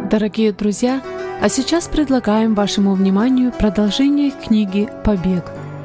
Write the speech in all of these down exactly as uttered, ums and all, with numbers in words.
Дорогие друзья, а сейчас предлагаем вашему вниманию продолжение книги «Побег».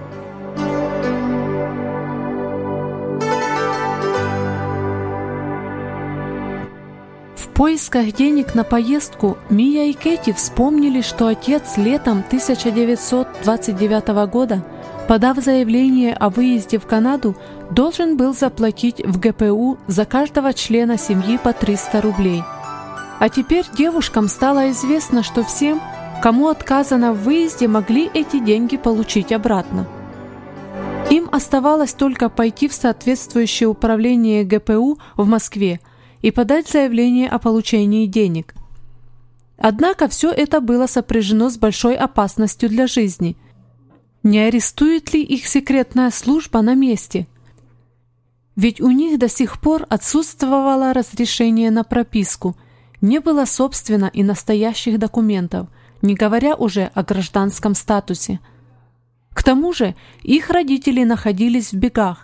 В поисках денег на поездку Мия и Кэти вспомнили, что отец летом тысяча девятьсот двадцать девятого года, подав заявление о выезде в Канаду, должен был заплатить в гэ пэ у за каждого члена семьи по триста рублей. А теперь девушкам стало известно, что всем, кому отказано в выезде, могли эти деньги получить обратно. Им оставалось только пойти в соответствующее управление гэ пэ у в Москве и подать заявление о получении денег. Однако все это было сопряжено с большой опасностью для жизни. Не арестует ли их секретная служба на месте? Ведь у них до сих пор отсутствовало разрешение на прописку, не было собственно и настоящих документов, не говоря уже о гражданском статусе. К тому же их родители находились в бегах.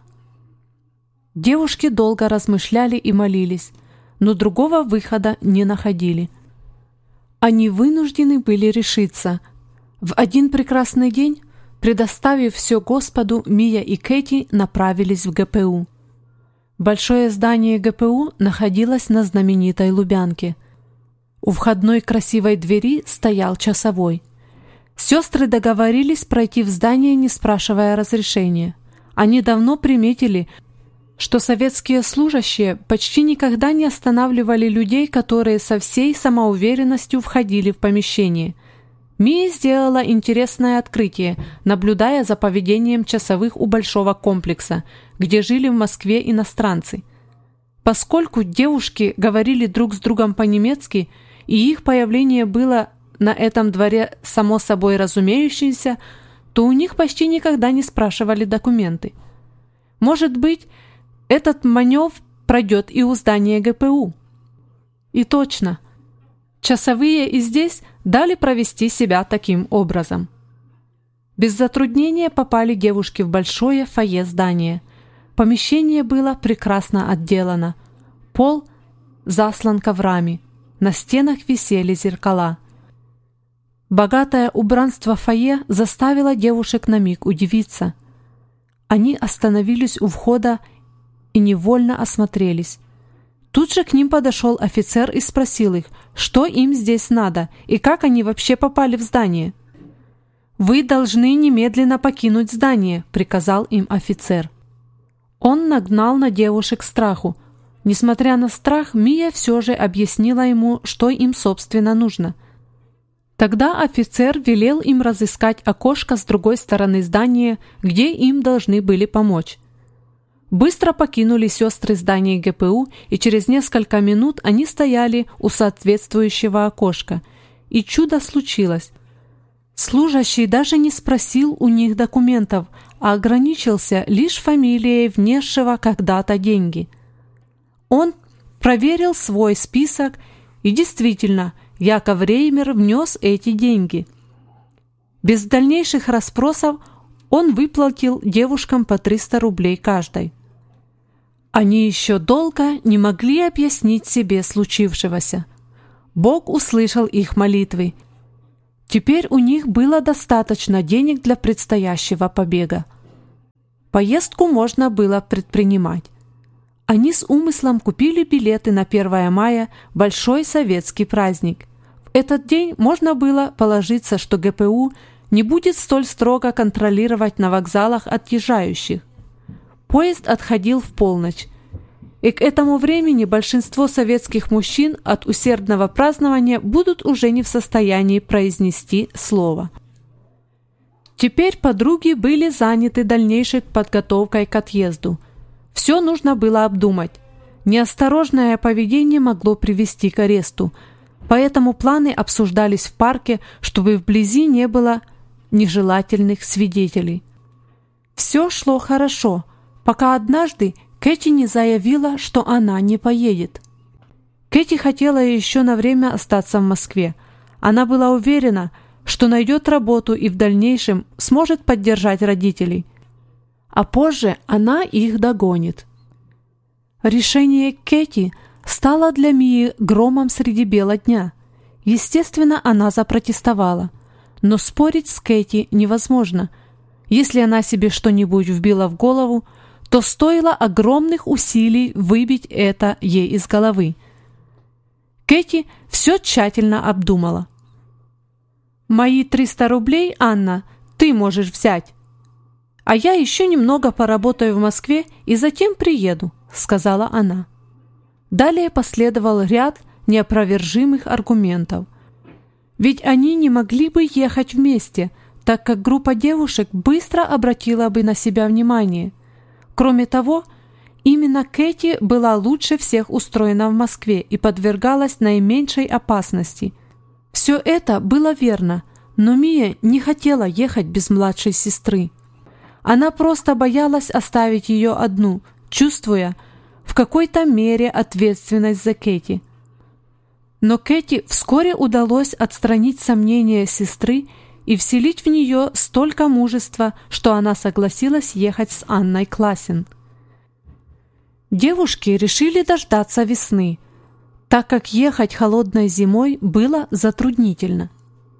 Девушки долго размышляли и молились, но другого выхода не находили. Они вынуждены были решиться. В один прекрасный день, предоставив все Господу, Мия и Кэти направились в гэ пэ у. Большое здание гэ пэ у находилось на знаменитой Лубянке. У входной красивой двери стоял часовой. Сестры договорились пройти в здание, не спрашивая разрешения. Они давно приметили, что советские служащие почти никогда не останавливали людей, которые со всей самоуверенностью входили в помещение. Мия сделала интересное открытие, наблюдая за поведением часовых у большого комплекса, где жили в Москве иностранцы. Поскольку девушки говорили друг с другом по-немецки, и их появление было на этом дворе само собой разумеющимся, то у них почти никогда не спрашивали документы. Может быть, этот маневр пройдет и у здания гэ пэ у. И точно, часовые и здесь дали провести себя таким образом. Без затруднения попали девушки в большое фойе здания. Помещение было прекрасно отделано. Пол заслан коврами. На стенах висели зеркала. Богатое убранство фойе заставило девушек на миг удивиться. Они остановились у входа и невольно осмотрелись. Тут же к ним подошел офицер и спросил их, что им здесь надо и как они вообще попали в здание. «Вы должны немедленно покинуть здание», — приказал им офицер. Он нагнал на девушек страху. Несмотря на страх, Мия все же объяснила ему, что им, собственно, нужно. Тогда офицер велел им разыскать окошко с другой стороны здания, где им должны были помочь. Быстро покинули сестры здание гэ пэ у, и через несколько минут они стояли у соответствующего окошка. И чудо случилось. Служащий даже не спросил у них документов, а ограничился лишь фамилией внесшего когда-то деньги. Он проверил свой список, и действительно, Яков Реймер внес эти деньги. Без дальнейших расспросов он выплатил девушкам по триста рублей каждой. Они еще долго не могли объяснить себе случившегося. Бог услышал их молитвы. Теперь у них было достаточно денег для предстоящего побега. Поездку можно было предпринимать. Они с умыслом купили билеты на первое мая, большой советский праздник. В этот день можно было положиться, что гэ пэ у не будет столь строго контролировать на вокзалах отъезжающих. Поезд отходил в полночь, и к этому времени большинство советских мужчин от усердного празднования будут уже не в состоянии произнести слово. Теперь подруги были заняты дальнейшей подготовкой к отъезду. Все нужно было обдумать. Неосторожное поведение могло привести к аресту, поэтому планы обсуждались в парке, чтобы вблизи не было нежелательных свидетелей. Все шло хорошо, пока однажды Кэти не заявила, что она не поедет. Кэти хотела еще на время остаться в Москве. Она была уверена, что найдет работу и в дальнейшем сможет поддержать родителей. А позже она их догонит. Решение Кэти стало для Мии громом среди бела дня. Естественно, она запротестовала. Но спорить с Кэти невозможно. Если она себе что-нибудь вбила в голову, то стоило огромных усилий выбить это ей из головы. Кэти все тщательно обдумала. «Мои триста рублей, Анна, ты можешь взять. А я еще немного поработаю в Москве и затем приеду», — сказала она. Далее последовал ряд неопровержимых аргументов. Ведь они не могли бы ехать вместе, так как группа девушек быстро обратила бы на себя внимание. Кроме того, именно Кэти была лучше всех устроена в Москве и подвергалась наименьшей опасности. Все это было верно, но Мия не хотела ехать без младшей сестры. Она просто боялась оставить ее одну, чувствуя в какой-то мере ответственность за Кэти. Но Кэти вскоре удалось отстранить сомнения сестры и вселить в нее столько мужества, что она согласилась ехать с Анной Классен. Девушки решили дождаться весны, так как ехать холодной зимой было затруднительно.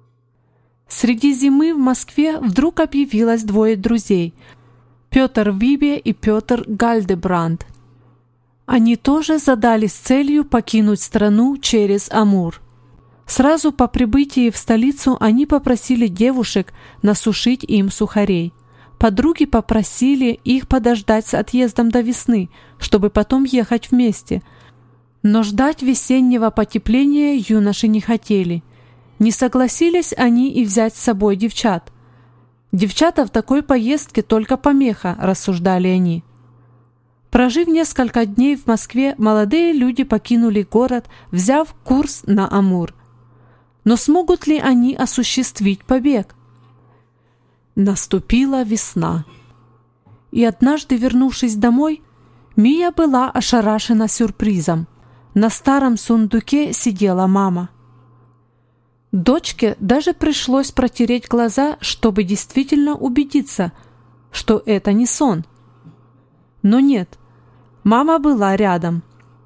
Среди зимы в Москве вдруг объявилось двое друзей – Петр Вибе и Петр Гальдебранд. Они тоже задались целью покинуть страну через Амур. Сразу по прибытии в столицу они попросили девушек насушить им сухарей. Подруги попросили их подождать с отъездом до весны, чтобы потом ехать вместе. Но ждать весеннего потепления юноши не хотели. Не согласились они и взять с собой девчат. Девчата в такой поездке только помеха, рассуждали они. Прожив несколько дней в Москве, молодые люди покинули город, взяв курс на Амур. Но смогут ли они осуществить побег? Наступила весна. И однажды, вернувшись домой, Мия была ошарашена сюрпризом. На старом сундуке сидела мама. Дочке даже пришлось протереть глаза, чтобы действительно убедиться, что это не сон. Но нет, мама была рядом.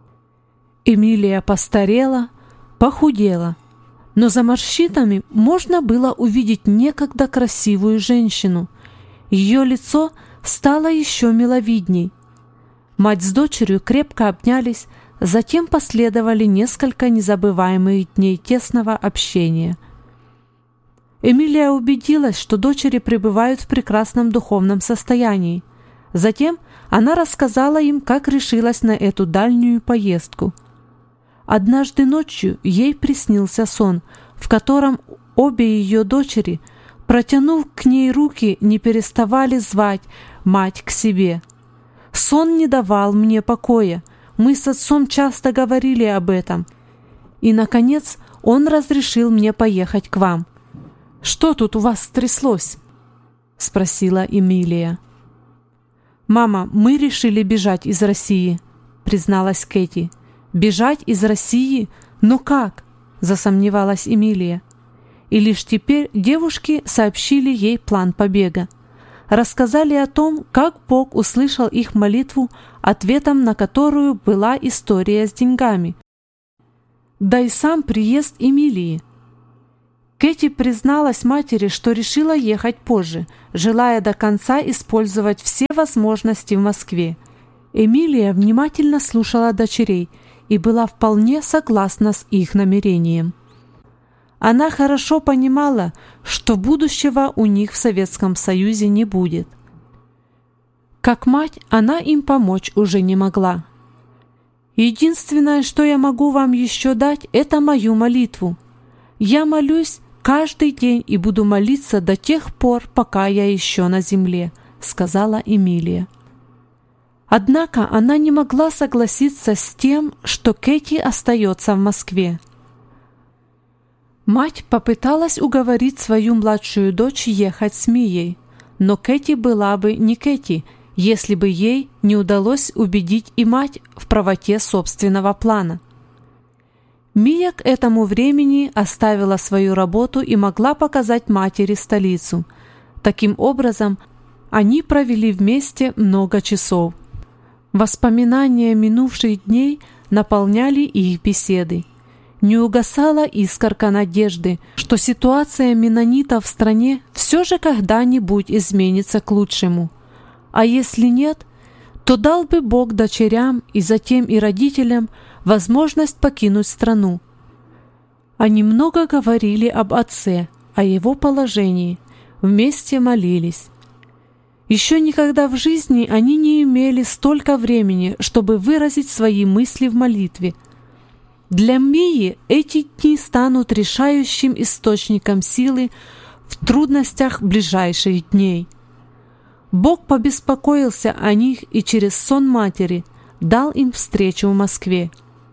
Эмилия постарела, похудела, но за морщинами можно было увидеть некогда красивую женщину. Ее лицо стало еще миловидней. Мать с дочерью крепко обнялись, затем последовали несколько незабываемых дней тесного общения. Эмилия убедилась, что дочери пребывают в прекрасном духовном состоянии. Затем она рассказала им, как решилась на эту дальнюю поездку. Однажды ночью ей приснился сон, в котором обе ее дочери, протянув к ней руки, не переставали звать мать к себе. «Сон не давал мне покоя. Мы с отцом часто говорили об этом. И, наконец, он разрешил мне поехать к вам». «Что тут у вас стряслось?» — спросила Эмилия. «Мама, мы решили бежать из России», — призналась Кэти. «Бежать из России? Но как?» — засомневалась Эмилия. И лишь теперь девушки сообщили ей план побега. Рассказали о том, как Бог услышал их молитву, ответом на которую была история с деньгами. Да и сам приезд Эмилии. Кэти призналась матери, что решила ехать позже, желая до конца использовать все возможности в Москве. Эмилия внимательно слушала дочерей и была вполне согласна с их намерением. Она хорошо понимала, что будущего у них в Советском Союзе не будет. Как мать, она им помочь уже не могла. «Единственное, что я могу вам еще дать, это мою молитву. Я молюсь каждый день и буду молиться до тех пор, пока я еще на земле», — сказала Эмилия. Однако она не могла согласиться с тем, что Кэти остается в Москве. Мать попыталась уговорить свою младшую дочь ехать с Мией, но Кэти была бы не Кэти, если бы ей не удалось убедить и мать в правоте собственного плана. Мия к этому времени оставила свою работу и могла показать матери столицу. Таким образом, они провели вместе много часов. Воспоминания минувших дней наполняли их беседы. не угасала искорка надежды, что ситуация меннонитов в стране все же когда-нибудь изменится к лучшему. А если нет, то дал бы Бог дочерям и затем и родителям возможность покинуть страну. Они много говорили об отце, о его положении, вместе молились. Еще никогда в жизни они не имели столько времени, чтобы выразить свои мысли в молитве. Для Мии эти дни станут решающим источником силы в трудностях ближайших дней. Бог побеспокоился о них и через сон матери дал им встречу в Москве.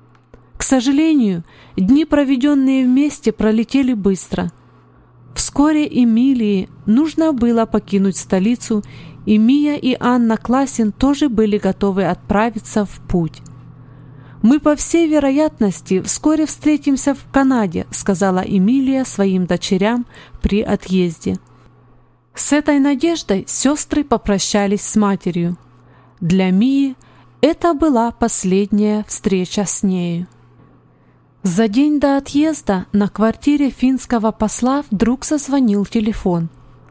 К сожалению, дни, проведенные вместе, пролетели быстро. Вскоре Эмилии нужно было покинуть столицу, и Мия и Анна Классин тоже были готовы отправиться в путь. «Мы, по всей вероятности, вскоре встретимся в Канаде», сказала Эмилия своим дочерям при отъезде. С этой надеждой сестры попрощались с матерью. Для Мии это была последняя встреча с нею. За день до отъезда на квартире финского посла вдруг зазвонил телефон.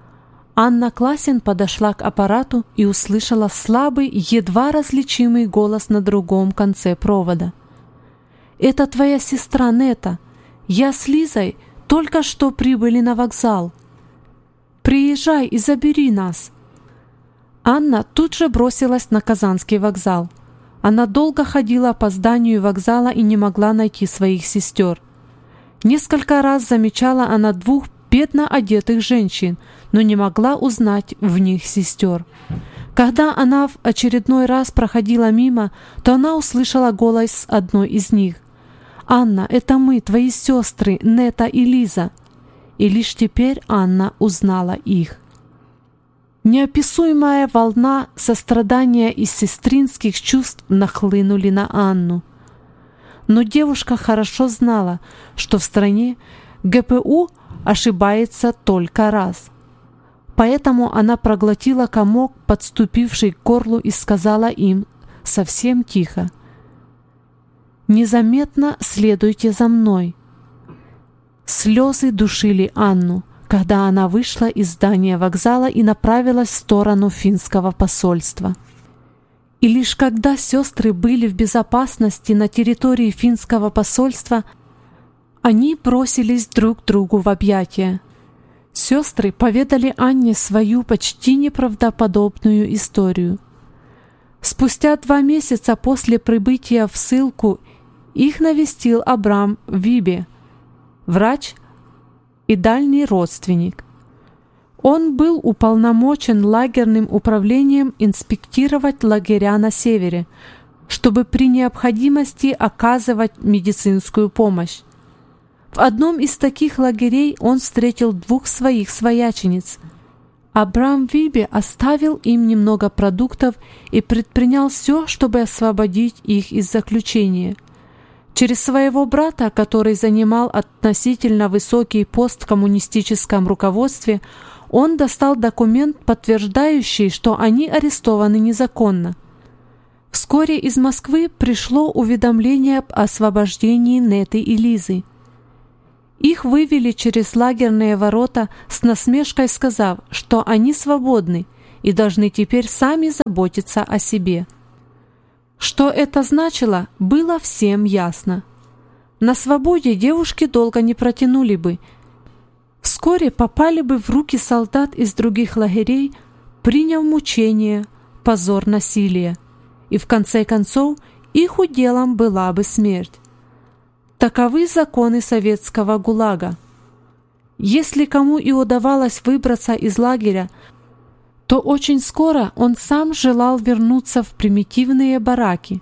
Анна Классин подошла к аппарату и услышала слабый, едва различимый голос на другом конце провода. «Это твоя сестра Нета. Я с Лизой только что прибыли на вокзал. Приезжай и забери нас». Анна тут же бросилась на Казанский вокзал. Она долго ходила по зданию вокзала и не могла найти своих сестер. Несколько раз замечала она двух бедно одетых женщин, но не могла узнать в них сестер. Когда она в очередной раз проходила мимо, то она услышала голос одной из них. «Анна, это мы, твои сестры, Нета и Лиза». И лишь теперь Анна узнала их. Неописуемая волна сострадания и сестринских чувств нахлынули на Анну. Но девушка хорошо знала, что в стране ГПУ ошибается только раз. Поэтому она проглотила комок, подступивший к горлу, и сказала им совсем тихо: «Незаметно следуйте за мной». Слезы душили Анну, когда она вышла из здания вокзала и направилась в сторону финского посольства. И лишь когда сестры были в безопасности на территории финского посольства, они бросились друг другу в объятия. Сестры поведали Анне свою почти неправдоподобную историю. Спустя два месяца после прибытия в ссылку их навестил Абрам Вибе, врач и дальний родственник. Он был уполномочен лагерным управлением инспектировать лагеря на севере, чтобы при необходимости оказывать медицинскую помощь. В одном из таких лагерей он встретил двух своих своячениц. Абрам Вибе оставил им немного продуктов и предпринял все, чтобы освободить их из заключения. Через своего брата, который занимал относительно высокий пост в коммунистическом руководстве, он достал документ, подтверждающий, что они арестованы незаконно. Вскоре из Москвы пришло уведомление об освобождении Неты и Лизы. Их вывели через лагерные ворота с насмешкой, сказав, что они свободны и должны теперь сами заботиться о себе. Что это значило, было всем ясно. На свободе девушки долго не протянули бы. Вскоре попали бы в руки солдат из других лагерей, приняв мучения, позор насилия, и в конце концов их уделом была бы смерть. Таковы законы советского ГУЛАГа. Если кому и удавалось выбраться из лагеря, то очень скоро он сам желал вернуться в примитивные бараки.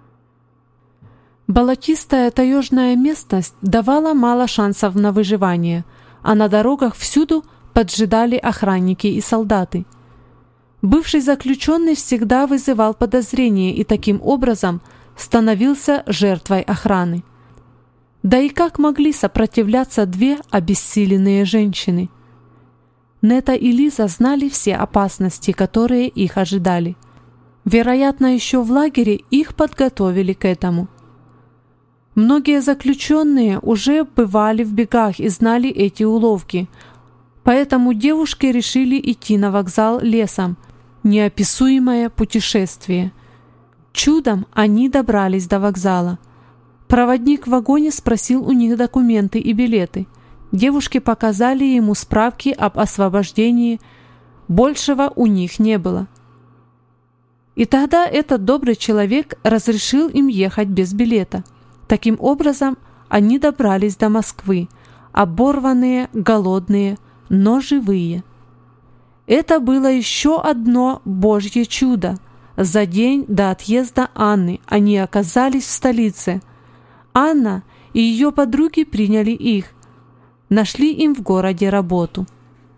Болотистая таежная местность давала мало шансов на выживание, а на дорогах всюду поджидали охранники и солдаты. Бывший заключенный всегда вызывал подозрения и таким образом становился жертвой охраны. Да и как могли сопротивляться две обессиленные женщины? Нета и Лиза знали все опасности, которые их ожидали. Вероятно, еще в лагере их подготовили к этому. Многие заключенные уже бывали в бегах и знали эти уловки, поэтому девушки решили идти на вокзал лесом. Неописуемое путешествие. Чудом они добрались до вокзала. Проводник в вагоне спросил у них документы и билеты. Девушки показали ему справки об освобождении. Большего у них не было. И тогда этот добрый человек разрешил им ехать без билета. Таким образом, они добрались до Москвы, оборванные, голодные, но живые. Это было еще одно Божье чудо. За день до отъезда Анны они оказались в столице. Анна и ее подруги приняли их, нашли им в городе работу.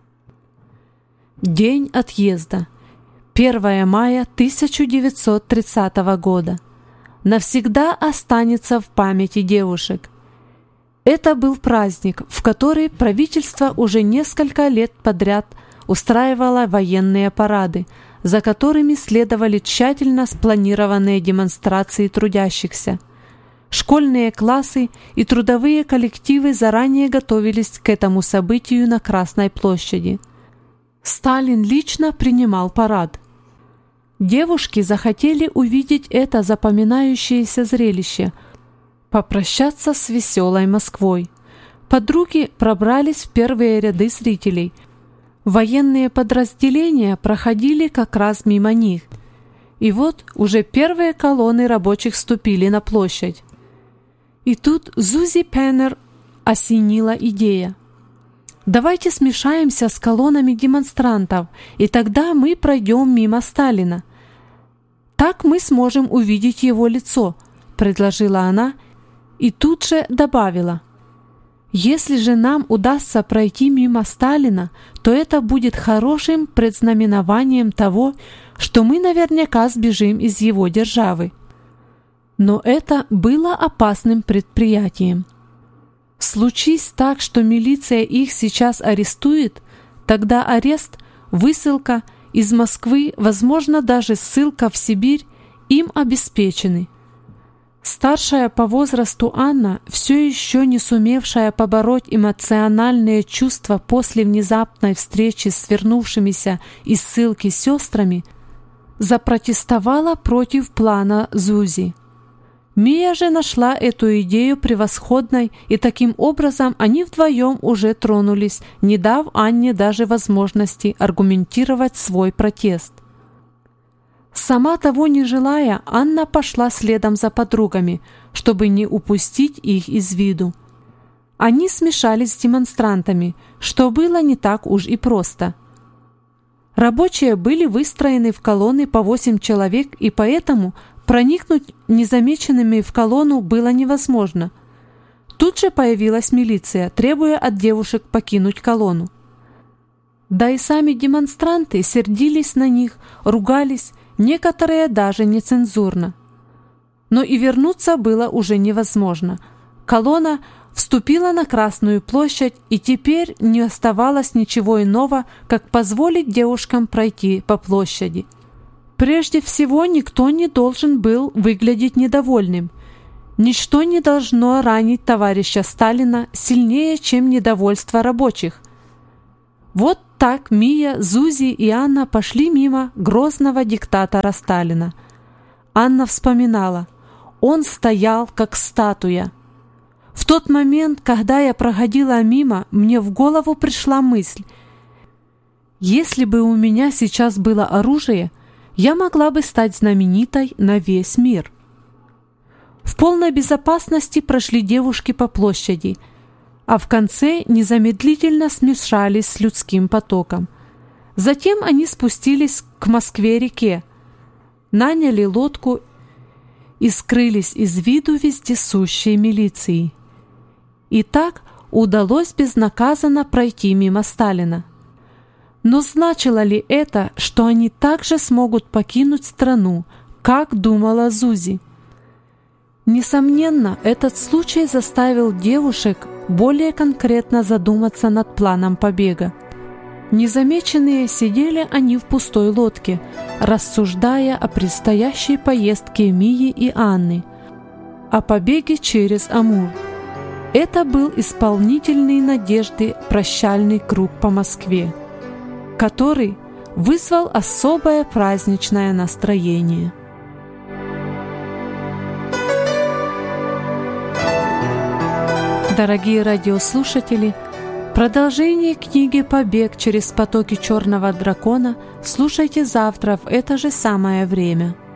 День отъезда. первое мая тысяча девятьсот тридцатого года. Навсегда останется в памяти девушек. Это был праздник, в который правительство уже несколько лет подряд устраивало военные парады, за которыми следовали тщательно спланированные демонстрации трудящихся. Школьные классы и трудовые коллективы заранее готовились к этому событию на Красной площади. Сталин лично принимал парад. Девушки захотели увидеть это запоминающееся зрелище, попрощаться с веселой Москвой. Подруги пробрались в первые ряды зрителей. Военные подразделения проходили как раз мимо них. И вот уже первые колонны рабочих вступили на площадь. И тут Зузи Пеннер осенила идея. «Давайте смешаемся с колоннами демонстрантов, и тогда мы пройдем мимо Сталина. Так мы сможем увидеть его лицо», — предложила она, и тут же добавила: «Если же нам удастся пройти мимо Сталина, то это будет хорошим предзнаменованием того, что мы наверняка сбежим из его державы». Но это было опасным предприятием. Случись так, что милиция их сейчас арестует, тогда арест, высылка из Москвы, возможно, даже ссылка в Сибирь им обеспечены. Старшая по возрасту Анна, все еще не сумевшая побороть эмоциональные чувства после внезапной встречи с вернувшимися из ссылки сестрами, запротестовала против плана Зузи. Мия же нашла эту идею превосходной, и таким образом они вдвоем уже тронулись, не дав Анне даже возможности аргументировать свой протест. Сама того не желая, Анна пошла следом за подругами, чтобы не упустить их из виду. Они смешались с демонстрантами, что было не так уж и просто. Рабочие были выстроены в колонны по восемь человек, и поэтому проникнуть незамеченными в колонну было невозможно. Тут же появилась милиция, требуя от девушек покинуть колонну. Да и сами демонстранты сердились на них, ругались, некоторые даже нецензурно. Но и вернуться было уже невозможно. Колонна вступила на Красную площадь, и теперь не оставалось ничего иного, как позволить девушкам пройти по площади. Прежде всего, никто не должен был выглядеть недовольным. Ничто не должно ранить товарища Сталина сильнее, чем недовольство рабочих. Вот так Мия, Зузи и Анна пошли мимо грозного диктатора Сталина. Анна вспоминала: он стоял как статуя. В тот момент, когда я проходила мимо, мне в голову пришла мысль: если бы у меня сейчас было оружие, я могла бы стать знаменитой на весь мир. В полной безопасности прошли девушки по площади, а в конце незамедлительно смешались с людским потоком. Затем они спустились к Москве-реке, наняли лодку и скрылись из виду вездесущей милиции. И так удалось безнаказанно пройти мимо Сталина. Но значило ли это, что они также смогут покинуть страну, как думала Зузи? Несомненно, этот случай заставил девушек более конкретно задуматься над планом побега. Незамеченные сидели они в пустой лодке, рассуждая о предстоящей поездке Мии и Анны. о побеге через Амур. Это был исполнительный надежды прощальный круг по Москве, который вызвал особое праздничное настроение. Дорогие радиослушатели, продолжение книги «Побег через потоки черного дракона» слушайте завтра в это же самое время.